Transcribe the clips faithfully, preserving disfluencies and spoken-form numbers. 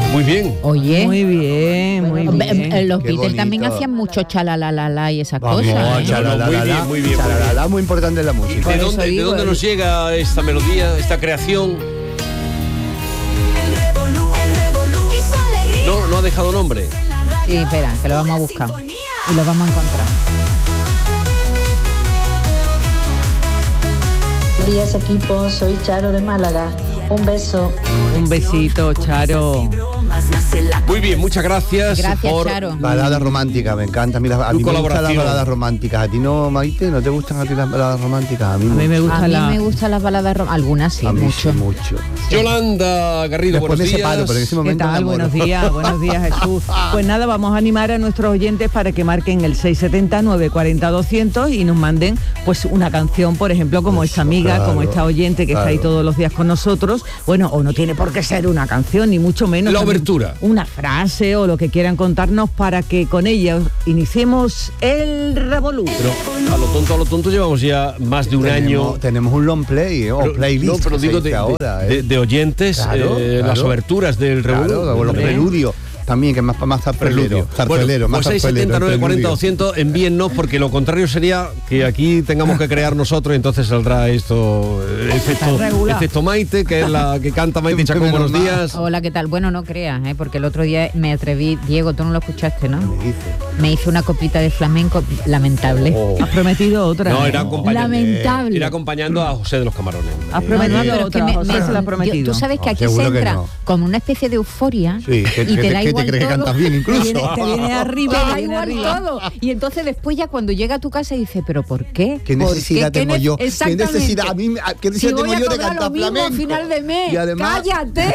Muy bien. Oye. Muy bien, muy bien. Los Qué Beatles bonito. también hacían mucho chalalalala y esas Vamos, cosas. ¿eh? chala- muy bien, muy bien, muy Chalalala, muy importante en la música. ¿De eso dónde, ¿De digo, dónde eh. nos llega esta melodía, esta creación? No, no ha dejado nombre. Sí, espera, que lo vamos a buscar. Y lo vamos a encontrar. Buenos días, equipo, soy Charo de Málaga. Un beso. Un besito, Charo. Muy bien, muchas gracias. Gracias, por Charo. Balada romántica, me encanta. Mira, a Tu mí me gustan las colaboración. baladas románticas. ¿A ti no, Maite? ¿No te gustan a ti las baladas románticas? A mí, A mí me A gusta mí la... me gustan las baladas románticas. Algunas sí, a mí mucho. sí, mucho. Yolanda Garrido, Después me buenos días. separo, pero en ese ¿Qué momento me tal? enamoro. Buenos días, buenos días, Jesús. Pues nada, vamos a animar a nuestros oyentes para que marquen el seis setenta, nueve cuarenta, doscientos y nos manden pues una canción, por ejemplo, como Eso, esta amiga, claro, como esta oyente que está ahí claro. todos los días con nosotros. Bueno, o no tiene por qué ser una canción, ni mucho menos. La también obertura. Una frase o lo que quieran contarnos para que con ella iniciemos el revolú. Pero a lo tonto, a lo tonto llevamos ya más de un tenemos, año. Tenemos un long play, ¿eh? o Pero- playlist. no, pero que se digo dice de, ahora, de- ¿eh? de oyentes, Claro, eh, claro. las oberturas del Claro, revolú. o los Hombre. preludios también, que es más, más zarzuelero. Zarzuelero, Bueno, más pues seis zarzuelero, setenta, el nueve cuarenta, preludio. doscientos, envíennos, porque lo contrario sería que aquí tengamos que crear nosotros, y entonces saldrá esto, eh, excepto, regular. excepto Maite, que es la que canta Maite Chacón, Menos buenos mal. días. Hola, ¿qué tal? Bueno, no creas, ¿eh? Porque el otro día me atreví, Diego, tú no lo escuchaste, ¿no? Me dice. Me hice una copita de flamenco lamentable. Oh. Has prometido otra. No, ¿eh? era acompañando, Lamentable. era acompañando a José de los Camarones. Has Eh, prometido pero es otra, que me- José me- se la ha yo- prometido. Tú sabes que No, aquí se seguro que entra no. como una especie de euforia Sí, que- y que- te da que te igual crees que todo. cantas bien incluso. Te viene, te viene arriba, Te te da viene igual arriba. todo. Y entonces después ya cuando llega a tu casa dice, ¿pero por qué? ¿Qué ¿Por necesidad qué? tengo ne- yo? ¿Qué Exactamente. necesidad, a mí, a- qué necesidad Si voy tengo a yo de cobrar cantar lo mismo flamenco? a final de mes. Y además, ¡Cállate!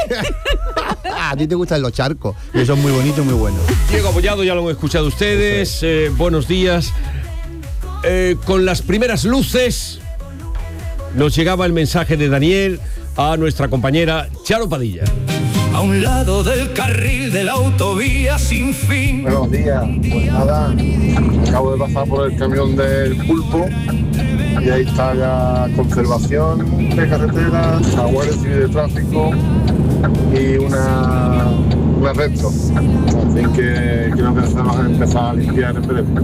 a ti te gustan los charcos, y eso es muy bonito y muy bueno. Diego Abollado, ya lo han escuchado ustedes. Eh, buenos días. Eh, con las primeras luces nos llegaba el mensaje de Daniel a nuestra compañera Charo Padilla. A un lado del carril de la autovía sin fin. Buenos días, pues nada, acabo de pasar por el camión del pulpo y ahí está la conservación de carreteras, la Guardia Civil de Tráfico y una, una recto. Así que creo que se van a empezar a limpiar en breve.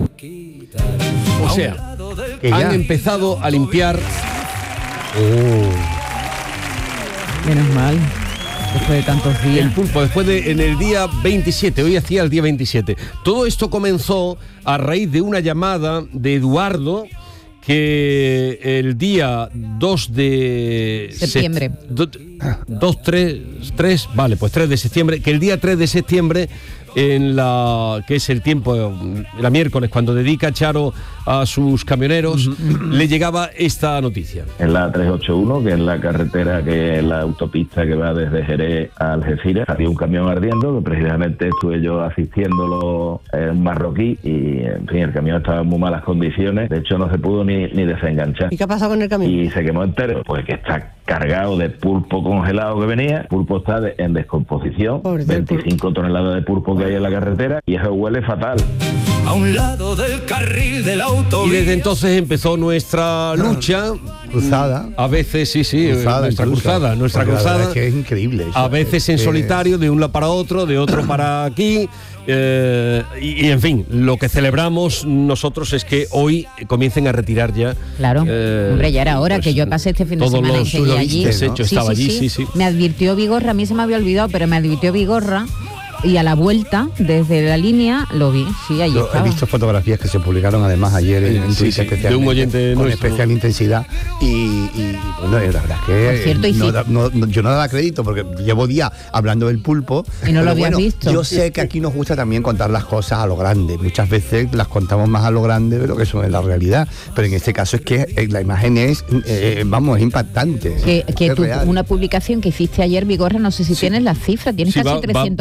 O sea, Que han ya. empezado a limpiar. Menos mal. Después de tantos El días. pulpo, después de en el día veintisiete, hoy hacía el día veintisiete. Todo esto comenzó a raíz de una llamada de Eduardo que el día dos de Septiembre. dos, tres, vale, pues tres de septiembre, que el día tres de septiembre, en la que es el tiempo, la miércoles, cuando dedica Charo a sus camioneros, le llegaba esta noticia. En la trescientos ochenta y uno, que es la carretera, que es la autopista que va desde Jerez a Algeciras, había un camión ardiendo, que precisamente estuve yo asistiéndolo, eh, un marroquí, y en fin, el camión estaba en muy malas condiciones, de hecho no se pudo ni, ni desenganchar. ¿Y qué ha pasado con el camión? Y se quemó entero, pues que está cargado de pulpo congelado que venía, el pulpo está de- en descomposición, Pobre del veinticinco toneladas de pulpo que hay en la carretera, y eso huele fatal. A un lado del carril de la Y autovía. desde entonces empezó nuestra lucha. Cruzada. A veces, sí, sí, Cruzada, nuestra incluso. cruzada, nuestra Porque la verdad cruzada. es que es increíble eso. A veces en Es que- solitario, de un lado para otro, de otro para aquí. eh, y, y, en fin, lo que celebramos nosotros es que hoy comiencen a retirar ya. Claro, eh, hombre, ya era hora, pues, que yo pasé este fin de todos semana y los- seguí tú lo allí. viste, ¿no? Hecho, estaba allí, sí, sí. Me advirtió Vigorra, a mí se me había olvidado, pero me advirtió Vigorra y a la vuelta, desdesde la línea, lo vi, sí, allí Yo he estaba. visto fotografías que se publicaron además ayer en, en Sí, Twitter, sí, de especialmente, un oyente con nuestro. especial intensidad y, y, bueno, la verdad es que Por cierto, y no sí. da- no- no- yo no daba crédito porque llevo días hablando del pulpo Y no lo pero habías bueno, visto. yo sé que aquí nos gusta también contar las cosas a lo grande, muchas veces las contamos más a lo grande de lo que son en la realidad, pero en este caso es que eh, la imagen es eh, vamos, es impactante, Que, que es tú- real. una publicación que hiciste ayer, Vigorra, no sé si tienes las cifras, tienes Sí, casi va- va trescientos mil por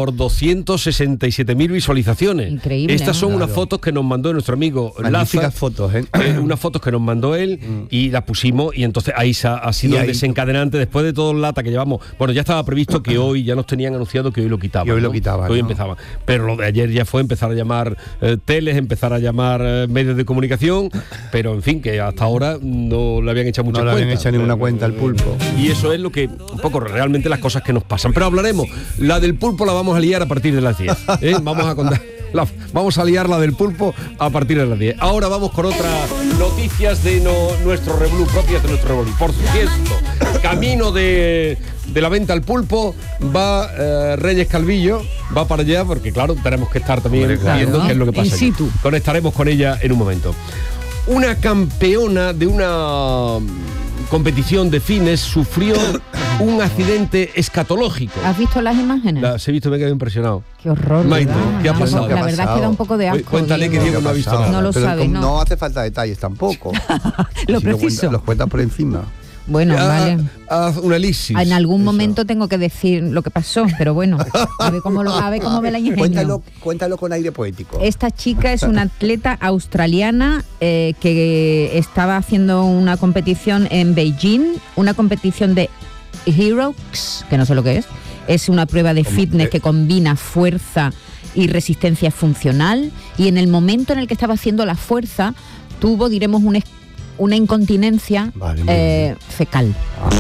por doscientos sesenta y siete mil visualizaciones. Increíble, Estas son ¿no? unas Claro. fotos que nos mandó nuestro amigo Magníficas Laza, fotos, ¿eh? eh, unas fotos que nos mandó él y las pusimos, y entonces ahí se ha, ha sido Y el ahí- desencadenante después de todo el lata que llevamos. Bueno, ya estaba previsto que hoy, ya nos tenían anunciado que hoy lo quitaban. Que hoy lo ¿no? quitaban, Que hoy ¿no? empezaban. Pero lo de ayer ya fue empezar a llamar eh, teles, empezar a llamar eh, medios de comunicación, pero en fin, que hasta ahora no le habían echado mucha No le cuenta. habían echado ninguna cuenta al pulpo. Y eso es lo que, un poco realmente las cosas que nos pasan. Pero hablaremos, la del pulpo la vamos a liar a partir de las diez. ¿eh? Vamos a contar. La, vamos a liar la del pulpo a partir de las diez. Ahora vamos con otras noticias de no, nuestro Revolú, propias de nuestro Revolú. Por cierto, camino de, de la venta al pulpo va eh, Reyes Calvillo, va para allá, porque claro, tenemos que estar también Hombre, claro. viendo qué es lo que pasa. In allí. situ. Conectaremos con ella en un momento. Una campeona de una competición de fines sufrió un accidente escatológico. ¿Has visto las imágenes? Las he visto, me he quedado impresionado. Qué horror, Maite, ¿verdad? ¿qué ha La- pasado? La ¿Qué ha verdad es que pasado? da un poco de Oye, asco. cuéntale que Diego no ha visto nada. No lo Pero sabe, como no. no hace falta detalles tampoco. Lo Si preciso. cuenta- los cuentas por encima. Bueno, Ah, vale. Haz una elipsis. En algún eso. momento tengo que decir lo que pasó, pero bueno, a ver cómo, lo, a ver cómo me la ingenio. Cuéntalo, cuéntalo con aire poético. Esta chica es una atleta australiana eh, que estaba haciendo una competición en Beijing, una competición de Heroes, que no sé lo que es. Es una prueba de fitness eh. que combina fuerza y resistencia funcional, y en el momento en el que estaba haciendo la fuerza tuvo, diremos, un es- una incontinencia Vale, muy eh, fecal.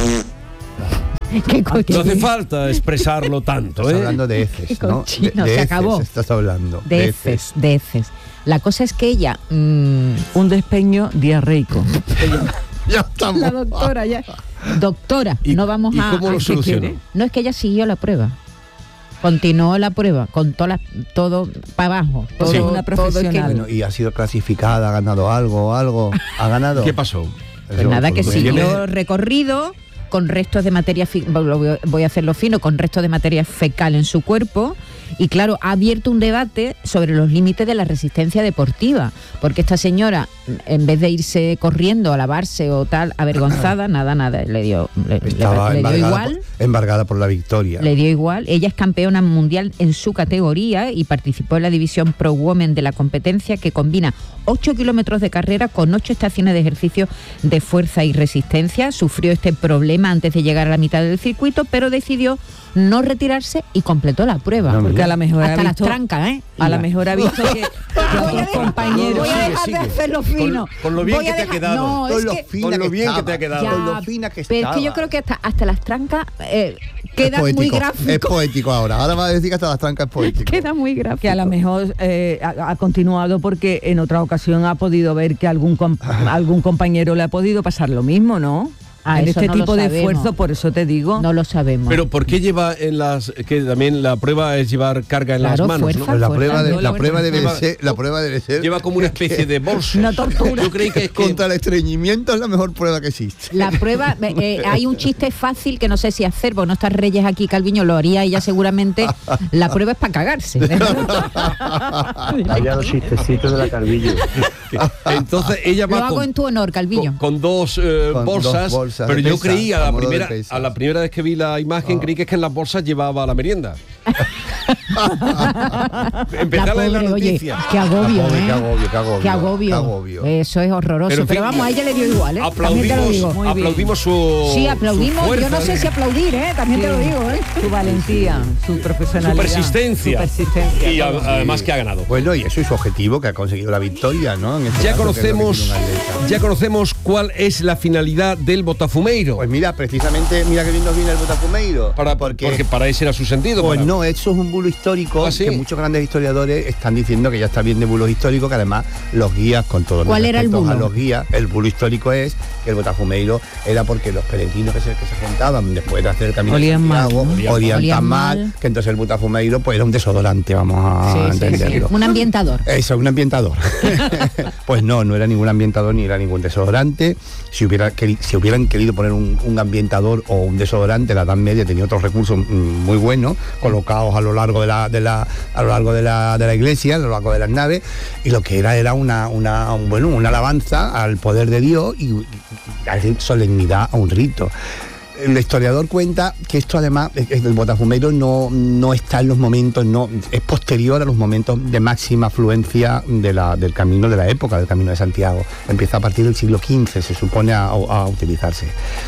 Qué co- No hace falta expresarlo tanto, Estás ¿eh? hablando de heces, Qué ¿no? cochino, de, de se heces acabó. estás hablando. De heces, de heces. La cosa es que ella, mm, Un despeño diarreico. Ya estamos. la doctora ya, doctora, ¿Y- no vamos y a. cómo a- lo ¿qué solucionó? quiere? No, es que ella siguió la prueba. Continuó la prueba con todas las- todo para abajo, todo, Sí. todo Una profesional. Bueno, y ha sido clasificada, ha ganado algo, algo. ¿Ha ganado? ¿Qué pasó? Pues nada, que Pues siguió tiene- recorrido con restos de materia fi- lo voy a hacerlo fino, con restos de materia fecal en su cuerpo. Y claro, ha abierto un debate sobre los límites de la resistencia deportiva, porque esta señora, en vez de irse corriendo a lavarse o tal, avergonzada, nada, nada, le dio, le, le- Estaba le dio embargada, igual. por, embargada por la victoria. Le dio igual. Ella es campeona mundial en su categoría y participó en la división Pro Women de la competencia, que combina ocho kilómetros de carrera con ocho estaciones de ejercicio de fuerza y resistencia. Sufrió este problema antes de llegar a la mitad del circuito, pero decidió no retirarse y completó la prueba. No, Porque a lo mejor Hasta ha las visto, trancas, ¿eh? a lo mejor ha visto que, que otros compañeros. Voy a Sigue, dejar de sigue. hacerlo fino. Con- con lo bien Voy que a te ha dejar- quedado. No, Con es lo que, fina con lo que bien que estaba, te ha quedado. Ya, Con lo fina que pero es que yo estaba. creo que hasta, hasta las trancas eh, queda es muy poético, gráfico. es poético ahora. Ahora va a decir que hasta las trancas es poético. Queda muy gráfico. Que a lo mejor eh, ha, ha continuado porque en otra ocasión ha podido ver que algún com- algún compañero le ha podido pasar lo mismo, ¿no? Ah, en eso este no lo tipo de sabemos. esfuerzo, por eso te digo. No lo sabemos. Pero ¿por qué lleva en las que también la prueba es llevar carga en Claro, las manos, fuerza. ¿no? Pues la fuerza, prueba, de, no, la la prueba debe de lleva- ser, la prueba debe ser Lleva como una especie de bolsa. Una tortura. Yo creí que es que contra el estreñimiento es la mejor prueba que existe. La prueba, eh, eh, hay un chiste fácil que no sé si hacer, porque no está Reyes aquí, Calviño, lo haría ella seguramente. La prueba es para cagarse. Allá los chistecitos de la Calvillo. entonces ella Lo va hago con, en tu honor, Calviño. con, con dos, eh, Con bolsas, dos bolsas pero de yo pesa, creí a la a modo de primera pesa. a la primera vez que vi la imagen creí que es que en las bolsas llevaba la merienda. Empezar a leer la pobre, oye, noticia. qué agobio, Qué ¿eh? agobio, qué agobio, Qué agobio. qué agobio. Eso es horroroso. Pero, Pero, en fin, vamos, a ella le dio igual, ¿eh? También te lo Aplaudimos, digo. Muy bien. aplaudimos su Sí, su aplaudimos. fuerza, Yo no sé si aplaudir, ¿eh? También te lo digo, ¿eh? Su valentía, su su profesionalidad. persistencia, Su persistencia. y a- todo. además que ha ganado. Bueno, y eso es su objetivo, que ha conseguido la victoria, ¿no? En este Ya caso, que es lo que conocemos, quiere un atleta. ya conocemos cuál es la finalidad del Botafumeiro. Pues mira, precisamente, mira que bien nos viene el Botafumeiro. Para, porque, porque para ese era su sentido. pues para- no, eso es un bulo histórico ¿Ah, sí? que muchos grandes historiadores están diciendo que ya está bien de bulos históricos, que además los guías, con todos los ¿Cuál era el respetos a bulo? los guías, el bulo histórico es que el Botafumeiro era porque los peregrinos que se, que se juntaban después de hacer el camino Olían de mal, Santiago, ¿no? olían, Olían tan mal. mal, que entonces el Botafumeiro pues era un desodorante, vamos a Sí, sí, sí. entenderlo. Un ambientador. Eso, un ambientador. Pues no, no era ningún ambientador ni era ningún desodorante. Si, hubiera, queri- si hubieran querido poner un, un ambientador o un desodorante, la Edad Media tenía otros recursos mm, muy buenos, colocados a lo largo de la, de la, a lo largo de la, de la iglesia, a lo largo de las naves, y lo que era era una, una, un, bueno, una alabanza al poder de Dios y, y, y a solemnidad a un rito. el historiador cuenta que esto además, el Botafumeiro no, no está en los momentos, no es posterior a los momentos de máxima afluencia de la, del camino de la época, del Camino de Santiago. Empieza a partir del siglo quince, se supone, a, a utilizarse.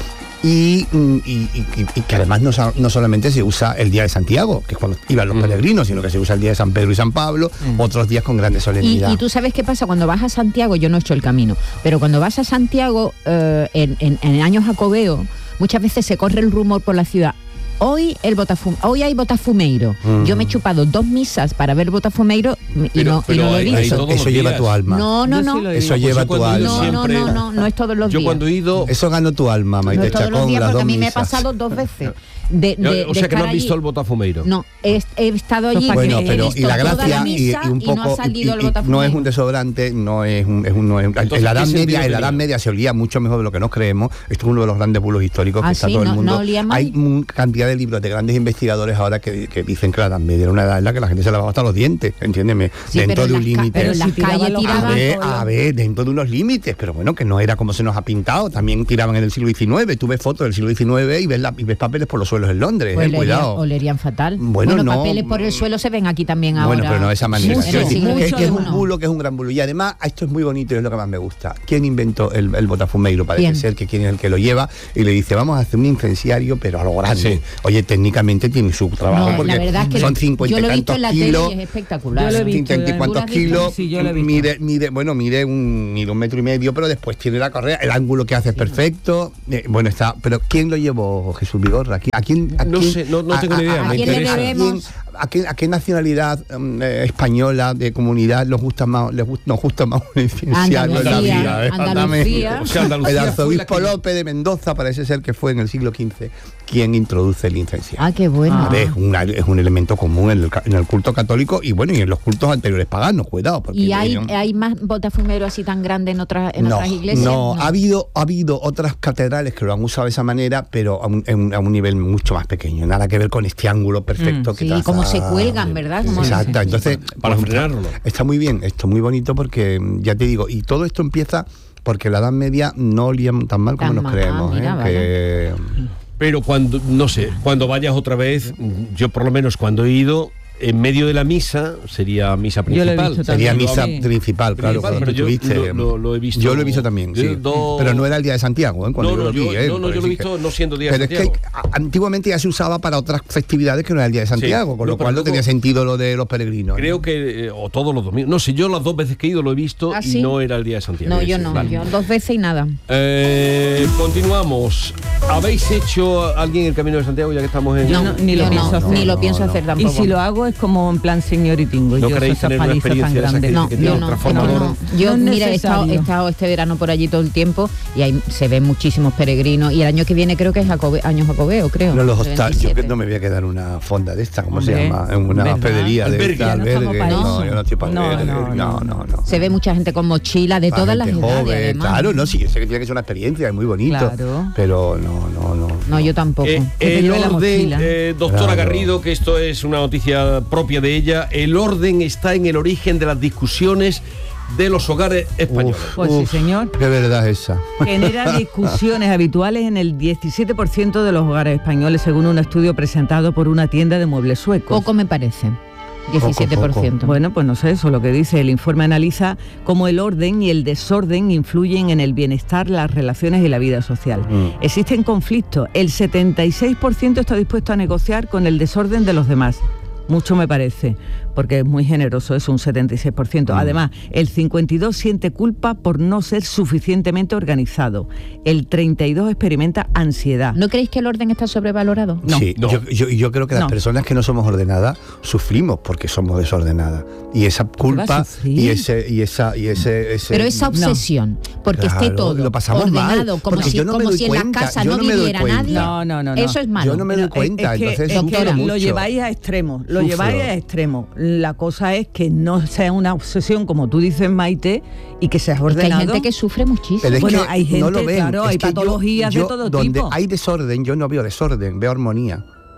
Y, y, y, y que además no, no solamente se usa el día de Santiago, que es cuando iban los mm. peregrinos, sino que se usa el día de San Pedro y San Pablo, mm. otros días con grande solemnidad. Y, y tú sabes qué pasa cuando vas a Santiago, yo no he hecho el camino, pero cuando vas a Santiago eh, en, en, en años jacobeo, muchas veces se corre el rumor por la ciudad. Hoy el Botafum, hoy hay Botafumeiro. Mm. Yo me he chupado dos misas para ver Botafumeiro y, pero, no, pero y no lo he hay, visto. Eso lleva tu alma. No, no, no. Sí eso lleva tu alma. No, no, no, no, no es todos los yo días. Yo cuando he ido... Eso ganó tu alma, Maite no es todos Chacón, los días, las porque dos a mí me misas. ha pasado dos veces. De, de, o sea de que no has allí. visto el Botafumeiro. No, he, he estado allí. Bueno, pero y la gracia la y, misa y un poco y no, ha salido y, el y no es un desodorante, no es un, es un no es, entonces, en la edad media, media, en la edad media se olía mucho mejor de lo que nos creemos. Esto es uno de los grandes bulos históricos ah, que está sí, todo no, el mundo. No olía mal. Hay una cantidad de libros de grandes investigadores ahora que, que dicen que la edad media era una edad en la que la gente se lavaba hasta los dientes, entiéndeme, sí, dentro de un límite. Pero en las calles tiraban. A ver, a ver, dentro de unos límites, pero bueno, que no era como se nos ha pintado. También tiraban en el siglo diecinueve. Tú ves fotos del siglo diecinueve y ves, la, y ves papeles por los suelos en Londres. Pues eh, cuidado. Olerían fatal. Bueno, bueno no, papeles por el suelo se ven aquí también ahora. Bueno, pero no de esa manera. Mucho, es, decir, mucho que, que es un uno. bulo, que es un gran bulo. Y además, esto es muy bonito y es lo que más me gusta. ¿Quién inventó el, el Botafumeiro? Parece Bien. ser que quién es el que lo lleva y le dice, vamos a hacer un incensiario, pero a lo grande. Sí. Oye, técnicamente tiene su trabajo, No, porque la verdad es que son cincuenta yo lo he y visto tantos en la kilos. tele y es espectacular. Yo lo he visto, cincuenta y cuantos kilos, sí, yo lo he visto. mide, mide, bueno, mide un, mide un metro y medio, pero después tiene la correa, el ángulo que hace es perfecto. Eh, bueno, está, pero ¿quién lo llevó, Jesús Vigorra? ¿A quién, a quién, a No quién- sé, no- no tengo a- ni idea, a- me a quién le interesa. debemos? ¿A qué, a qué nacionalidad um, eh, española de comunidad les gusta más, les gusta, nos gusta más un incenciario en la Andalucía, vida? ¿eh? Andalucía. O sea, Andalucía El fue la arzobispo que- Lope de Mendoza parece ser que fue en el siglo quince quien introduce el incienso. Ah, qué bueno. A ver, es, una- es un elemento común en el, ca- en el culto católico y bueno, y en los cultos anteriores paganos, cuidado. Porque ¿Y hay, ellos- hay más botafumeros así tan grandes en otras, en no, otras iglesias? no, ha habido ha habido otras catedrales que lo han usado de esa manera, pero a un, en- a un nivel mucho más pequeño, nada que ver con este ángulo perfecto Mm, que sí, traza. como se cuelgan, ¿verdad? Como Exacto, dicen. entonces Para pues, frenarlo. Está, está muy bien, esto es muy bonito porque ya te digo, y todo esto empieza porque la Edad Media no olía tan mal como Tan nos mal, creemos, mira, ¿eh? vale. Que- Pero cuando, no sé, cuando vayas otra vez, yo por lo menos cuando he ido, en medio de la misa, sería misa Yo lo he principal. visto Sería también. misa Sí. principal, claro, Principal, cuando pero tú yo tuviste. lo- lo- lo he visto- Yo lo he visto también, sí. Yo do- Pero no era el día de Santiago, ¿eh? Cuando No, no, yo lo vi, yo- ¿eh? no, no, yo lo he Porque visto no siendo día de Pero es que Santiago. a- antiguamente ya se usaba para otras festividades que no era el día de Santiago, Sí. con No, lo pero cual no luego- tenía sentido lo de los peregrinos. Creo ¿no? que, eh, o todos los domingos, no sé, yo las dos veces que he ido lo he visto ¿Ah, y sí? no era el día de Santiago. No, yo Sí, no. vale. Yo dos veces y nada. Eh, continuamos. ¿Habéis hecho alguien el Camino de Santiago ya que estamos en...? No, ni lo yo pienso no, hacer. ni lo No, pienso no. hacer Y tampoco. si lo hago es como en plan señoritingo. ¿No yo queréis esas tener una palizas tan experiencia de esas grandes. No, que yo tiene no, transformador? no, no. Yo, No es mira, he estado, he necesario. estado este verano por allí todo el tiempo y ahí se ven muchísimos peregrinos. Y el año que viene creo que es Jacobe, año jacobeo, creo. No, los el hostales, yo veintisiete. que no me voy a quedar en una fonda de esta, ¿cómo se Hombre, llama? En una ¿verdad? hospedería de Albergue. esta, Ya no estamos albergue. para No, eso. yo no estoy para No, albergue. no, No, no. no, no. Se ve mucha gente con mochila de Para todas las gente edades, joven, además. claro, no, sí, yo sé que tiene que ser una experiencia, es muy bonito. Claro. Pero no, no, no. No, yo tampoco. Eh, Que te el lleve la orden, mochila. eh, doctora Claro. Garrido, que esto es una noticia propia de ella, el orden está en el origen de las discusiones de los hogares españoles. Uf, Pues sí, uf, señor. Qué verdad es esa. Genera discusiones habituales en el diecisiete por ciento de los hogares españoles, según un estudio presentado por una tienda de muebles suecos. Poco me parece. diecisiete por ciento. Bueno, pues no sé, eso es lo que dice. El informe analiza cómo el orden y el desorden influyen en el bienestar, las relaciones y la vida social. Mm. Existen conflictos. El setenta y seis por ciento está dispuesto a negociar con el desorden de los demás. Mucho me parece, porque es muy generoso, es un setenta y seis por ciento. Mm. Además, el cincuenta y dos por ciento siente culpa por no ser suficientemente organizado. El treinta y dos por ciento experimenta ansiedad. ¿No creéis que el orden está sobrevalorado? No. Sí, No. Yo, yo, yo creo que las No. personas que no somos ordenadas sufrimos porque somos desordenadas. Y esa va a culpa sufrir? y ese y esa y ese, ese Pero esa obsesión, porque Claro, esté todo lo pasamos ordenado, mal, como porque si, yo no me como doy si en la cuenta, casa yo no, no me doy viviera cuenta. nadie. No, no, no, no. Eso es malo. Yo no me doy Pero cuenta, es que, entonces es que sufro lo mucho. lleváis a extremos, lo Sufro. lleváis a extremos. La cosa es que no sea una obsesión, como tú dices, Maite, y que seas Es que hay ordenado. gente que sufre muchísimo. Pero es Bueno, que hay gente, no lo ven. claro, Es hay que yo- patologías de yo, todo donde tipo. hay desorden, yo no veo desorden, veo armonía.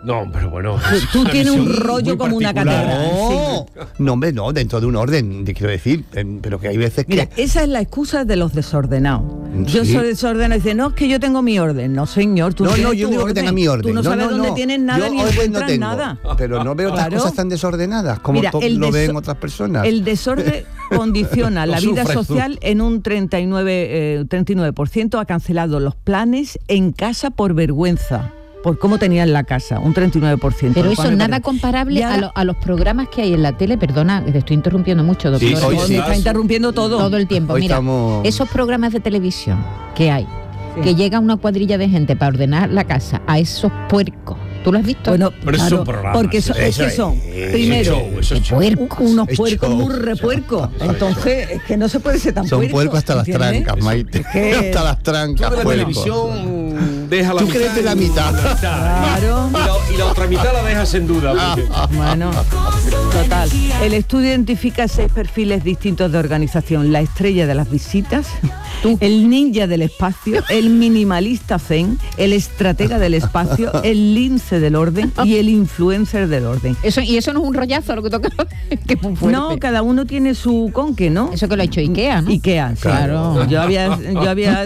No, pero bueno. Tú, tú tienes un rollo como una catedral. No, Sí. no, hombre, no, dentro de un orden, te quiero decir, em, pero que hay veces que... Mira, esa es la excusa de los desordenados. Yo Sí. soy desordenado y dice, no, es que yo tengo mi orden. No, señor, tú No, tienes no, yo tu digo que tenga mi orden. Tú no, no, sabes no, dónde no. tienes nada Yo ni orden no encuentras tengo, nada. Pero no veo otras Claro. cosas tan desordenadas como Mira, to- el lo deso- ven otras personas. El desorden condiciona la Lo vida sufres tú. social en un treinta y nueve, eh, treinta y nueve por ciento. Ha cancelado los planes en casa por vergüenza, por cómo tenían la casa, un treinta y nueve por ciento. Pero lo eso cual me nada parece- comparable Y a, ahora- lo- a los programas que hay en la tele. Perdona, que te estoy interrumpiendo mucho, doctor. Sí, hoy Me sí. está interrumpiendo todo. Todo el tiempo. Hoy Mira, estamos- esos programas de televisión que hay, Sí. que llega una cuadrilla de gente para ordenar la casa a esos puercos. ¿Tú lo has visto? Bueno, Pero esos claro, son programas, porque eso, es eso que es- son, eso primero, show, eso es Qué show. puercos. unos Es puercos show. muy repuercos. Entonces, es que no se puede ser tan Son puerco, puercos hasta las ¿entiendes? trancas, Maite. Es que- Hasta las Tú trancas, de la puercos. televisión deja la Tú mitad. crees de la mitad. Claro. Y la, y la otra mitad la dejas en duda. porque- Bueno, total. El estudio identifica seis perfiles distintos de organización: la estrella de las visitas, el ninja del espacio, el minimalista zen, el estratega del espacio, el lince del orden y el influencer del orden. Eso, y eso no es un rollazo lo que toca. Que es muy fuerte. No, cada uno tiene su conque, ¿no? Eso que lo ha hecho Ikea, ¿no? Ikea, sí. Claro. Yo había, yo había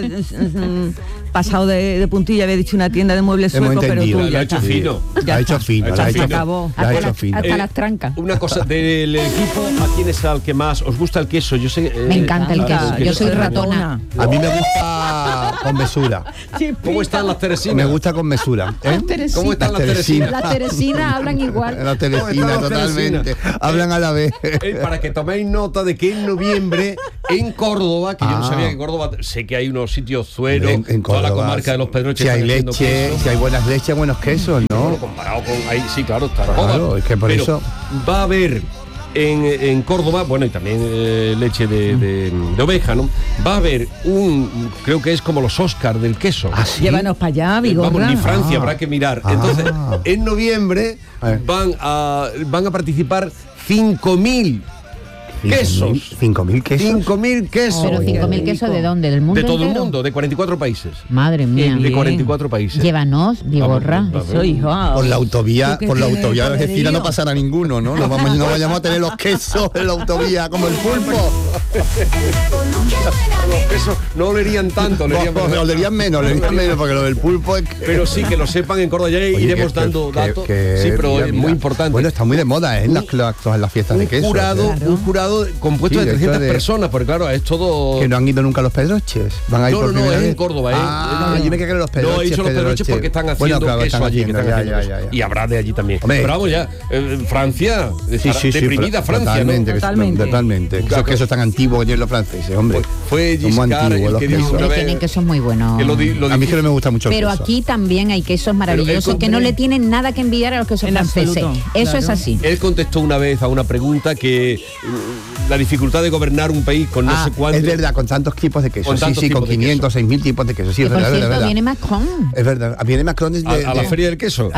mm, pasado de, de puntilla, había dicho una tienda de muebles Hemos suecos, pero entendido. tú Lo ya ha hecho está. fino. Ya Ha hecho está. fino, Ha la hecho ha hecho fino. Acabó. la ha Hasta, hecho la- fino. hasta Eh, las trancas. Una cosa, del equipo, ¿a quién es al que más os gusta el queso? Yo sé, eh, Me encanta el ah, queso. el Yo soy también. ratona. A mí me gusta con mesura. ¿Cómo están las teresinas? Me gusta con mesura. ¿eh? ¿Cómo están las Las teresinas? Las teresinas hablan igual. La ¿Cómo teresina, están las totalmente. teresinas? Hablan a la vez. Eh, para que toméis nota de que en noviembre en Córdoba, que yo no Ah. sabía que Córdoba, sé que hay unos sitios Zuero, En, en toda la Córdoba, comarca de los Pedroches. Si hay están haciendo leche, queso. si hay buenas leches, buenos quesos, Bueno, ¿no? comparado con ahí, sí, claro, está en Claro, Córdoba. es que por Pero eso- va a haber en, en Córdoba, bueno, y también eh, leche de, de- de oveja, ¿no? Va a haber un, creo que es como los Oscar del queso. ¿Ah, sí? Llévanos para allá, Vigorra. Vamos, ni Francia, Ah. habrá que mirar. Ah. Entonces, en noviembre A ver. van a, van a participar cinco mil quesos. ¿Cinco mil quesos? cinco mil quesos. Pero cinco mil quesos ¿de dónde? ¿Del mundo De todo el entero? mundo, de cuarenta y cuatro países. Madre mía. De cuarenta y cuatro países. Llévanos, Vigorra. Vamos, vamos. Eso, hijo. Por la autovía, ¿Tú qué por la tienes autovía de poderío? Algeciras no pasará ninguno, ¿no? No, vamos, no vayamos a tener los quesos en la autovía como el pulpo. Los quesos no olerían tanto, olerían No, menos. olerían menos, olerían menos, porque lo del pulpo es que... Pero sí, que lo sepan en Córdoba, ya Oye, iremos que- dando que- datos. que- sí, pero mira, es mira. muy importante. Bueno, está muy de moda, ¿eh? En las, cla- en las fiestas un de queso. jurado, ¿eh? un jurado compuesto Sí, de de hecho trescientas de- personas, porque claro, es todo. Que no han ido nunca a los Pedroches. Van a ir No, por no, no, primera es vez. en Córdoba, ¿eh? Ah, Eh, yo me quedé en los Pedroches. No he dicho los Pedroches porque están haciendo Bueno, claro, queso están allí, que haciendo, están ya, haciendo ya, queso. ya, ya. Y habrá de allí también. Hombre. Pero vamos ya, eh, Francia, Sí, sí, sí. deprimida fr- Francia, totalmente, ¿no? que- Totalmente. Totalmente. Esos Claro. quesos tan antiguos que tienen los franceses, hombre. Fue Son muy Giscard antiguos el los que dijo quesos. una Hombre, vez tienen quesos muy buenos. que lo di- lo A mí difícil- que no me gusta mucho el Pero queso. aquí también hay quesos maravillosos él que no compré- le tienen nada que envidiar a los quesos En franceses. absoluto, Eso claro. es así. Él contestó una vez a una pregunta que eh, la dificultad de gobernar un país con no Ah, sé cuántos. es verdad, con tantos tipos de queso. Con Sí, tantos sí, con tipos de quinientos, seis mil tipos de queso. Sí, Que es por verdad, es cierto, verdad. viene Macron. Es verdad. Viene Macron desde... A, a la de- feria del queso.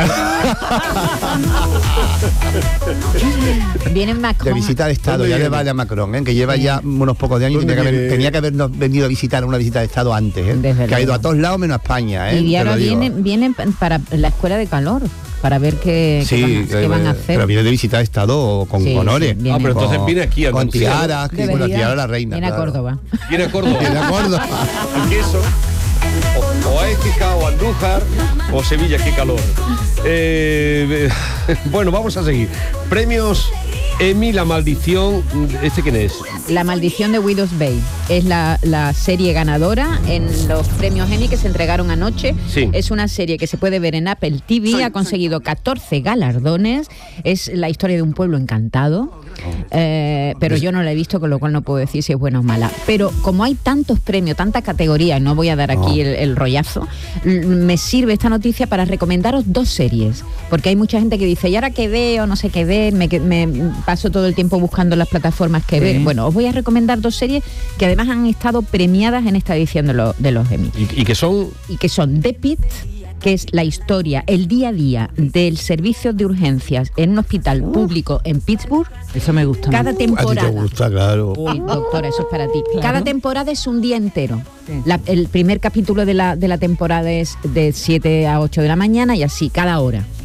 Viene de Macron. visita de Estado, ¿Dónde ya le viene? vale a Macron, ¿eh? Que lleva ya unos pocos de años y ¿Dónde tenía que, haber, viene? tenía que habernos venido a visitar una visita de Estado antes, ¿eh? Desde Que ha ido luego. a todos lados menos a España, ¿eh? Y Te ahora lo digo. vienen, vienen para la escuela de calor, para ver qué, qué Sí, van, a- qué eh, van a hacer. pero viene de visita de Estado con Sí, honores. sí, viene. Ah, pero entonces Con- viene aquí a Con Andalucía, ¿no? tiaras, que Debería. con la tiara de la reina. Viene a claro. Córdoba. Viene a Córdoba. Viene a Córdoba. Al queso. O, o a Écija, o a Andújar, o Sevilla, qué calor. Eh, bueno, vamos a seguir. Premios Emmy, La Maldición. ¿Este quién es? La maldición de Widow's Bay es la, la serie ganadora en los premios Emmy que se entregaron anoche. Sí. Es una serie que se puede ver en Apple T V, ha conseguido catorce galardones, es la historia de un pueblo encantado, eh, pero yo no la he visto, con lo cual no puedo decir si es buena o mala. Pero como hay tantos premios, tantas categorías, no voy a dar aquí el, el rollazo, l- me sirve esta noticia para recomendaros dos series, porque hay mucha gente que dice, ¿y ahora qué veo? No sé qué ver, me, que- me paso todo el tiempo buscando las plataformas que Sí. ver. Bueno, os voy a recomendar dos series que además han estado premiadas en esta edición de, lo- de los Emmy, Y, y que son. y que son The Pit, que es la historia, el día a día del servicio de urgencias en un hospital público en Pittsburgh. Eso me gusta. Cada A ti te temporada. gusta, claro. Uy, doctora, eso es para ti. Claro. Cada temporada es un día entero. Sí. La- el primer capítulo de la, de la temporada es de siete a ocho de la mañana y así, cada hora.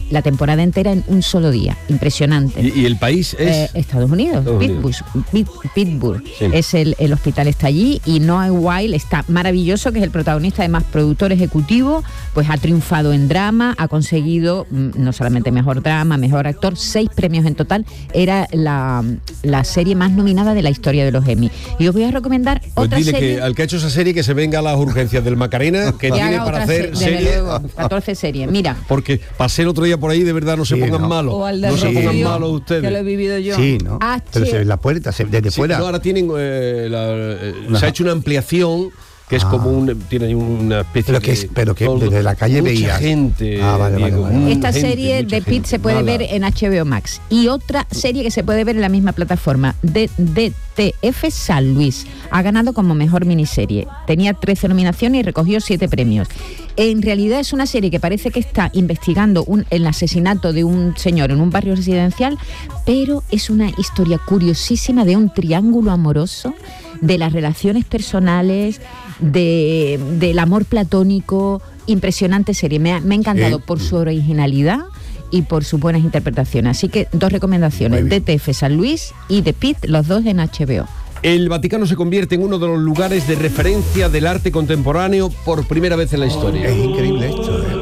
la temporada entera en un solo día. Impresionante. ¿Y, y el país es? Eh, Estados Unidos, Estados Pittsburgh. Pit, Pittsburgh. Sí. Es el, el hospital está allí y Noah Wyle está maravilloso, que es el protagonista, además productor ejecutivo, pues ha triunfado en drama, ha conseguido mm, no solamente mejor drama, mejor actor, seis premios en total. Era la, la serie más nominada de la historia de los Emmy. Y os voy a recomendar Pues otra dile serie. que al que ha hecho esa serie que se venga a las urgencias del Macarena, que que tiene haga para otra hacer se- desde series. luego, catorce series. Mira, Porque pasé el otro día por ahí, de verdad, no se Sí, pongan ¿no? malos. O al de No se Sí. pongan Rocío, malos que lo he ustedes. vivido yo. Sí, ¿no? H- Pero se ve la puerta, se- desde Sí, fuera. no, ahora tienen eh, la, eh, Una- se ha hecho una ampliación que es Ah. como un, tiene ahí una especie Pero que de, es- pero que con desde la calle mucha veías. gente, Ah, vale, vale, Diego, vale. mucha esta gente, serie mucha de Pitt gente, se puede mala. ver en H B O Max. Y otra serie que se puede ver en la misma plataforma, de D T F San Luis. Ha ganado como mejor miniserie. Tenía trece nominaciones y recogió siete premios. En realidad es una serie que parece que está investigando un, el asesinato de un señor en un barrio residencial, pero es una historia curiosísima de un triángulo amoroso, de las relaciones personales, de, del amor platónico. Impresionante serie. Me ha, me ha encantado Eh, por su originalidad y por sus buenas interpretaciones. Así que dos recomendaciones, Muy D bien. T F San Luis y The Pitt, los dos en H B O. El Vaticano se convierte en uno de los lugares de referencia del arte contemporáneo por primera vez en la historia. Es increíble esto, ¿eh?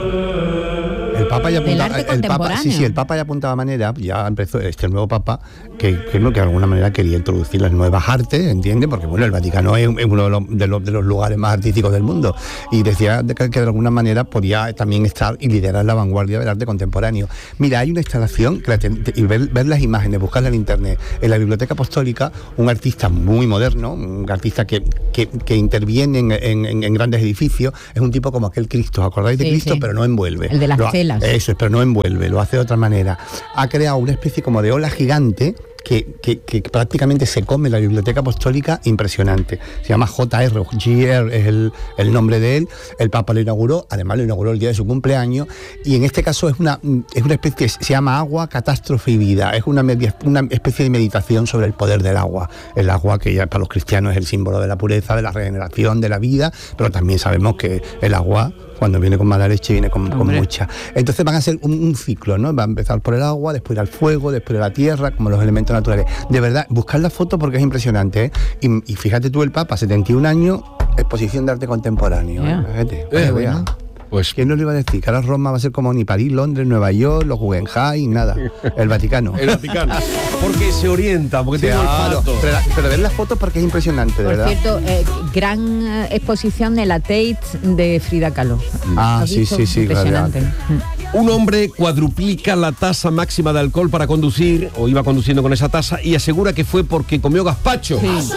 El Papa ya Del apuntaba, arte el Papa, sí, contemporáneo. sí, el Papa ya apuntaba manera, ya empezó este nuevo Papa, que, que, ¿no? que de alguna manera quería introducir las nuevas artes, ¿entiende? Porque bueno, el Vaticano es, es uno de los, de, los, de los lugares más artísticos del mundo y decía de que, que de alguna manera podía también estar y liderar la vanguardia del arte contemporáneo. Mira, hay una instalación, que la ten- y ver, ver las imágenes, buscarla en internet, en la Biblioteca Apostólica, un artista muy moderno, un artista que, que, que interviene en, en, en- en grandes edificios, es un tipo como aquel Cristo, ¿os acordáis de Sí, Cristo? sí. Pero no envuelve. El de las Lo ha- telas. Eso es, pero no envuelve, lo hace de otra manera. Ha creado una especie como de ola gigante que, que, que prácticamente se come la Biblioteca Apostólica, impresionante. Se llama J R, G R es el, el nombre de él. El Papa lo inauguró, además lo inauguró el día de su cumpleaños, y en este caso es una, es una especie, se llama Agua, Catástrofe y Vida. Es una, media- una especie de meditación sobre el poder del agua. El agua, que ya para los cristianos es el símbolo de la pureza, de la regeneración, de la vida, pero también sabemos que el agua, cuando viene con mala leche, viene con, con Hombre. mucha. Entonces van a ser un, un ciclo, ¿no? Va a empezar por el agua, después ir al fuego, después a la tierra, como los elementos naturales. De verdad, buscar la foto porque es impresionante, ¿eh? Y, y fíjate tú, el Papa, setenta y un años, exposición de arte contemporáneo. Yeah. Fíjate, Eh, vea. Pues ¿Quién nos lo iba a decir? Que ahora Roma va a ser como ni París, Londres, Nueva York, los Guggenheim, nada. El Vaticano. el Vaticano. Porque se orienta, porque tiene Claro, olfato. pero, pero ver las fotos porque es impresionante, de Por verdad. cierto, eh, gran eh, exposición de la Tate de Frida Kahlo. Ah, ¿Has sí, visto? sí, sí, Impresionante. claro. Un hombre cuadruplica la tasa máxima de alcohol para conducir, o iba conduciendo con esa tasa, y asegura que fue porque comió gazpacho.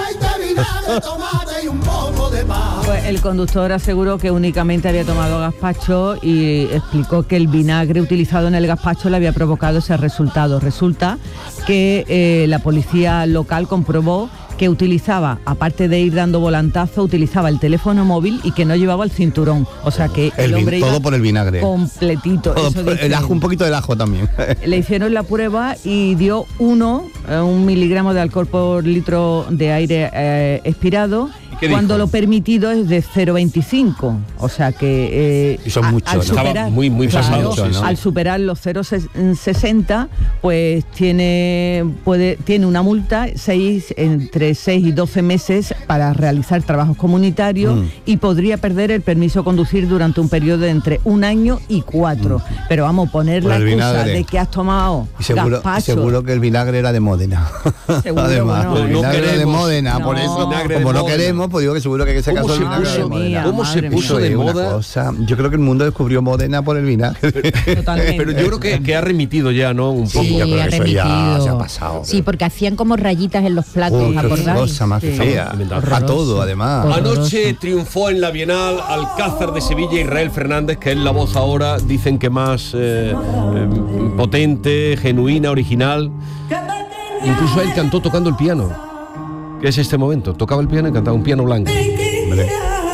Pues el conductor aseguró que únicamente había tomado gazpacho y explicó que el vinagre utilizado en el gazpacho le había provocado ese resultado. Resulta que eh, la policía local comprobó que utilizaba, aparte de ir dando volantazo, utilizaba el teléfono móvil y que no llevaba el cinturón. O sea que el, El vin- hombre todo iba por el vinagre. completito. Todo eso por- el dicen. ajo, un poquito del ajo también. Le hicieron la prueba y dio uno, eh, un miligramo de alcohol por litro de aire eh, expirado, qué cuando dijo? lo permitido es de cero coma veinticinco. O sea que eh, Y son a- muchos, al ¿no? Estaba superar, muy, muy claro, pasado, sí, sí. al superar los cero coma sesenta, pues tiene, puede, tiene una multa seis, entre seis y doce meses para realizar trabajos comunitarios Mm. y podría perder el permiso de conducir durante un periodo de entre un año y cuatro. Pero vamos, poner Por la el excusa vinagre. de que has tomado Y seguro, gazpacho. seguro que el vinagre era de Módena. Seguro, Además, bueno. el No vinagre era de queremos- Módena, por no. eso, Vinagre de como no Módena. queremos, pues digo que seguro que en ese ¿Cómo caso el se vinagre puso- era de Módena. ¿Cómo se madre puso Eso de es una moda? cosa. Yo creo que el mundo descubrió Módena por el vinagre. Totalmente. Pero yo creo que, que ha remitido ya, ¿no? Un Sí, poco. yo creo ha que eso ya remitido. se ha pasado. Sí, porque hacían como rayitas en los platos, Uy, qué ¿acordáis? cosa más Sí. fea. Horroroso. A todo, además. Anoche triunfó en la Bienal Alcázar de Sevilla Israel Fernández, que es la voz ahora, dicen que más eh, eh, potente, genuina, original. Incluso él cantó tocando el piano, que es este momento. Tocaba el piano y cantaba un piano blanco. Hombre.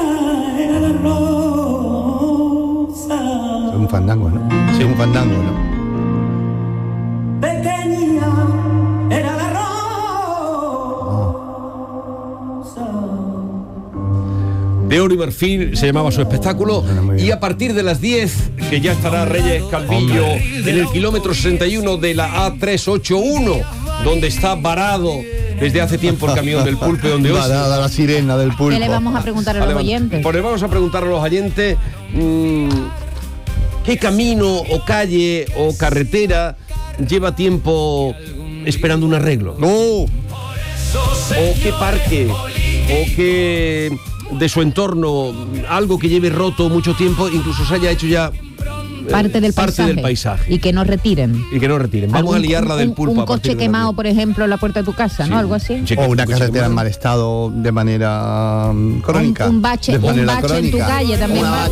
Es un fandango, ¿no? Sí, un fandango, ¿no? de oro y marfil, se llamaba su espectáculo. Y a partir de las diez, que ya estará Reyes Calvillo en el kilómetro sesenta y uno de la A trescientos ochenta y uno, donde está varado desde hace tiempo el camión del pulpo, donde hoy Varada la sirena del pulpo. ¿Qué le vamos a preguntar a los oyentes? Pues le vamos a preguntar a los oyentes mmm, qué camino o calle o carretera lleva tiempo esperando un arreglo. ¡No! O qué parque, o qué de su entorno, algo que lleve roto mucho tiempo, incluso se haya hecho ya eh, parte, del, parte paisaje, del paisaje. Y que no retiren. Y que no retiren. Vamos Algún, a liarla del un, pulpo. Un coche quemado, por ejemplo, en la puerta de tu casa, Sí. ¿no? Algo así. Sí, O una un coche carretera quemado. en mal estado de manera um, crónica. Un, un bache, de un manera bache en tu crónica. calle también. Una vale.